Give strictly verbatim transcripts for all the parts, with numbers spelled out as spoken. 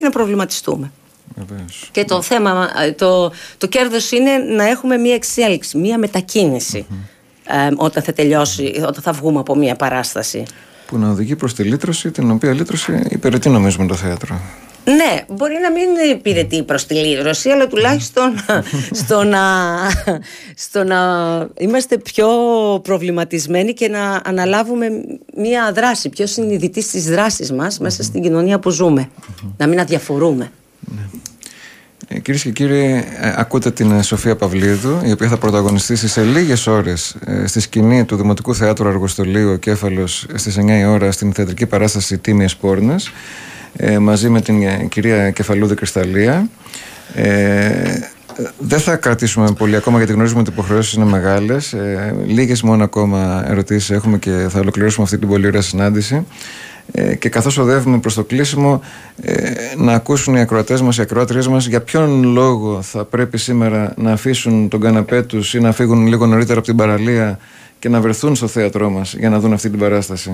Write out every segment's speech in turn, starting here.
να προβληματιστούμε. Βεβαίως. Και το θέμα, το, το κέρδος είναι να έχουμε μία εξέλιξη, μία μετακίνηση mm-hmm. ε, όταν θα τελειώσει, όταν θα βγούμε από μία παράσταση. Που να οδηγεί προς τη λύτρωση, την οποία λύτρωση υπηρετεί νομίζουμε το θέατρο. Ναι, μπορεί να μην υπηρετεί προς τη λύτρωση, αλλά τουλάχιστον στο, να, στο να είμαστε πιο προβληματισμένοι και να αναλάβουμε μία δράση, πιο συνειδητή στις δράσεις μας μέσα στην κοινωνία που ζούμε. Να μην αδιαφορούμε. Ναι. Ε, κυρίες και κύριοι, ε, ακούτε την Σοφία Παυλίδου, η οποία θα πρωταγωνιστήσει σε λίγες ώρες ε, στη σκηνή του Δημοτικού Θεάτρου Αργοστολίου Κέφαλος στις εννιά η ώρα στην θεατρική παράσταση Τίμιες Πόρνες, ε, μαζί με την ε, κυρία Κεφαλούδη Κρυσταλλία. Ε, δεν θα κρατήσουμε πολύ ακόμα, γιατί γνωρίζουμε ότι οι υποχρεώσεις είναι μεγάλες. Ε, λίγες μόνο ακόμα ερωτήσεις έχουμε και θα ολοκληρώσουμε αυτή την πολύ ωραία συνάντηση. Ε, και καθώς οδεύουμε προς το κλείσιμο, ε, να ακούσουν οι ακροατές μας, οι ακροάτριές μας, για ποιον λόγο θα πρέπει σήμερα να αφήσουν τον καναπέ τους ή να φύγουν λίγο νωρίτερα από την παραλία και να βρεθούν στο θέατρό μας για να δουν αυτή την παράσταση.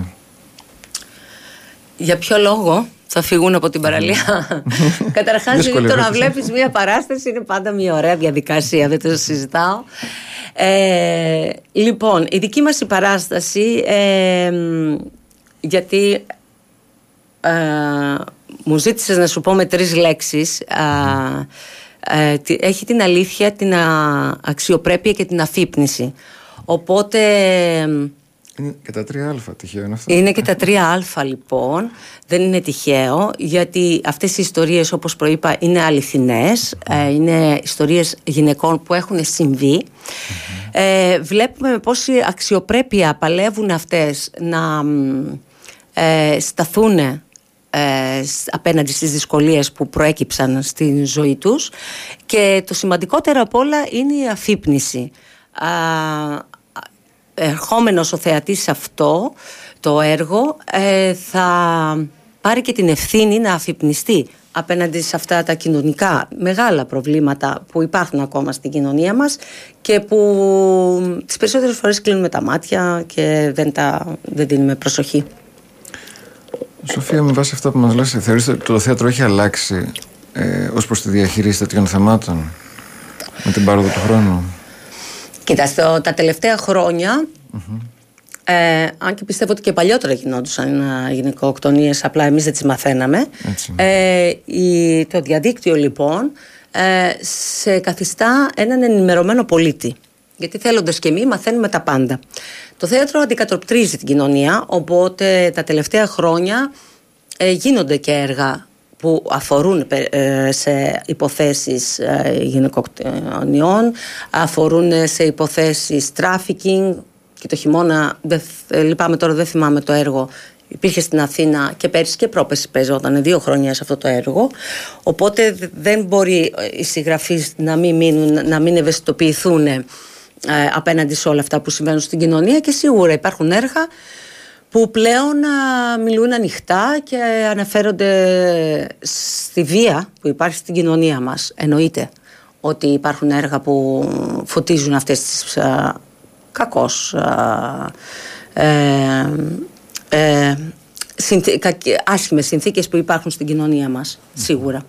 Για ποιο λόγο θα φύγουν από την παραλία? Καταρχάς, το να βλέπεις μια παράσταση είναι πάντα μια ωραία διαδικασία, δεν το συζητάω. Ε, λοιπόν, η δική μας η παράσταση, ε, γιατί ε, μου ζήτησες να σου πω με τρεις λέξεις, ε, ε, έχει την αλήθεια, την αξιοπρέπεια και την αφύπνιση. Οπότε... Είναι και τα τρία αλφα, τυχαίο είναι αυτό? Είναι και τα τρία αλφα, λοιπόν. Δεν είναι τυχαίο, γιατί αυτές οι ιστορίες, όπως προείπα, είναι αληθινές. Ε, είναι ιστορίες γυναικών που έχουν συμβεί. Mm-hmm. Ε, βλέπουμε με πόση αξιοπρέπεια παλεύουν αυτές να ε, σταθούν ε, απέναντι στις δυσκολίες που προέκυψαν στην ζωή τους. Και το σημαντικότερο απ' όλα είναι η αφύπνιση. Α, ερχόμενος ο θεατής σε αυτό το έργο, ε, θα πάρει και την ευθύνη να αφυπνιστεί απέναντι σε αυτά τα κοινωνικά μεγάλα προβλήματα που υπάρχουν ακόμα στην κοινωνία μας και που τις περισσότερες φορές κλείνουμε τα μάτια και δεν, τα, δεν δίνουμε προσοχή. Σοφία, με βάση αυτά που μας λες, θεωρείς ότι το θέατρο έχει αλλάξει ε, ως προς τη διαχείριση τέτοιων θεμάτων με την πάροδο του χρόνου? Κοίτα, τα τελευταία χρόνια, mm-hmm. ε, αν και πιστεύω ότι και παλιότερα γινόντουσαν γυναικοκτονίες, απλά εμείς δεν τις μαθαίναμε, ε, η, το διαδίκτυο λοιπόν ε, σε καθιστά έναν ενημερωμένο πολίτη, γιατί θέλοντας και εμείς μαθαίνουμε τα πάντα. Το θέατρο αντικατοπτρίζει την κοινωνία, οπότε τα τελευταία χρόνια ε, γίνονται και έργα που αφορούν σε υποθέσεις γυναικοκτονιών, αφορούν σε υποθέσεις trafficking, και το χειμώνα, δεν, λυπάμαι τώρα, δεν θυμάμαι το έργο, υπήρχε στην Αθήνα και πέρυσι και πρόπερσι, παίζονταν δύο χρόνια σε αυτό το έργο, οπότε δεν μπορεί οι συγγραφείς να μην, μείνουν, να μην ευαισθητοποιηθούν ε, απέναντι σε όλα αυτά που συμβαίνουν στην κοινωνία, και σίγουρα υπάρχουν έργα που πλέον α, μιλούν ανοιχτά και αναφέρονται στη βία που υπάρχει στην κοινωνία μας. Εννοείται ότι υπάρχουν έργα που φωτίζουν αυτές τις α, κακώς α, ε, ε, συνθή, κακ, άσχημες συνθήκες που υπάρχουν στην κοινωνία μας, σίγουρα.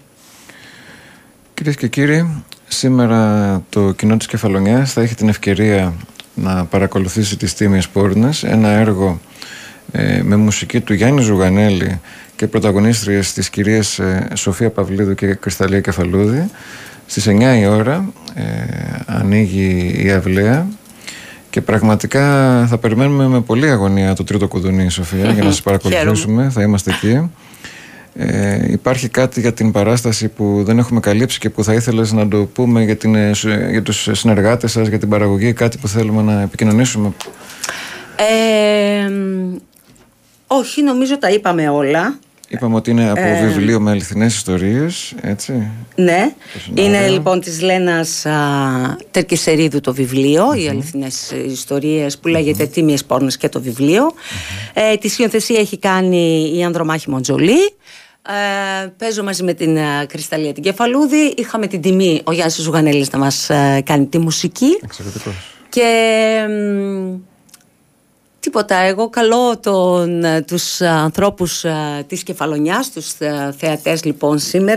Κυρίες και κύριοι, σήμερα το κοινό της Κεφαλονιάς θα έχει την ευκαιρία να παρακολουθήσει τις Τίμιες Πόρνες, ένα έργο Ε, με μουσική του Γιάννη Ζουγανέλη και πρωταγωνίστριες της κυρίες ε, Σοφία Παυλίδου και Κρυσταλλία Κεφαλούδη. Στις εννιά η ώρα ε, ανοίγει η αυλαία και πραγματικά θα περιμένουμε με πολλή αγωνία το τρίτο κουδουνί, Σοφία, για να σας παρακολουθήσουμε. Θα είμαστε εκεί. Ε, υπάρχει κάτι για την παράσταση που δεν έχουμε καλύψει και που θα ήθελες να το πούμε για, την, για τους συνεργάτες σας, για την παραγωγή, κάτι που θέλουμε να επικοινωνήσουμε? Ε, όχι, νομίζω τα είπαμε όλα. Είπαμε ότι είναι από ε, βιβλίο με αληθινές ιστορίες, έτσι. Ναι, είναι λοιπόν της Λένας Τερκεσερίδου το βιβλίο, mm-hmm. οι αληθινές ιστορίες, που λέγεται mm-hmm. Τίμιες Πόρνες και το βιβλίο. Mm-hmm. Ε, τη σκηνοθεσία έχει κάνει η Ανδρομάχη Μοντζολή. Ε, παίζω μαζί με την uh, Κρυσταλλία την Κεφαλούδη. Είχαμε την τιμή ο Γιάννης Ζουγανέλης να μας uh, κάνει τη μουσική. Εξαιρετικός. Και... Τίποτα, εγώ καλώ τον, τους ανθρώπους της Κεφαλονιάς, τους θεατές λοιπόν σήμερα